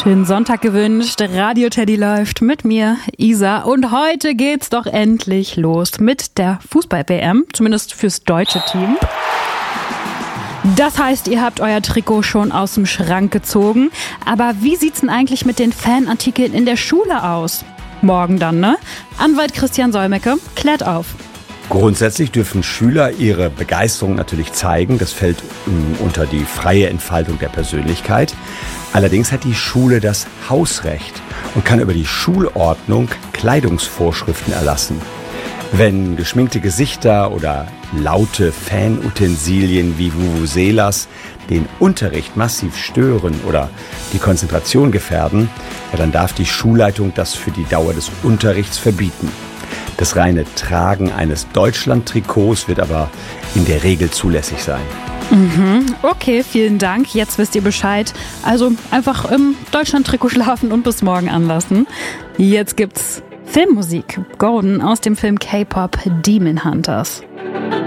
Schönen Sonntag gewünscht. Radio Teddy läuft mit mir, Isa. Und heute geht's doch endlich los mit der Fußball-WM, zumindest fürs deutsche Team. Das heißt, ihr habt euer Trikot schon aus dem Schrank gezogen. Aber wie sieht's denn eigentlich mit den Fanartikeln in der Schule aus? Morgen dann, ne? Anwalt Christian Solmecke klärt auf. Grundsätzlich dürfen Schüler ihre Begeisterung natürlich zeigen. Das fällt unter die freie Entfaltung der Persönlichkeit. Allerdings hat die Schule das Hausrecht und kann über die Schulordnung Kleidungsvorschriften erlassen. Wenn geschminkte Gesichter oder laute Fanutensilien wie Vuvuzelas den Unterricht massiv stören oder die Konzentration gefährden, dann darf die Schulleitung das für die Dauer des Unterrichts verbieten. Das reine Tragen eines Deutschland-Trikots wird aber in der Regel zulässig sein. Okay, vielen Dank. Jetzt wisst ihr Bescheid. Also einfach im Deutschland-Trikot schlafen und bis morgen anlassen. Jetzt gibt's Filmmusik. Golden aus dem Film K-Pop Demon Hunters.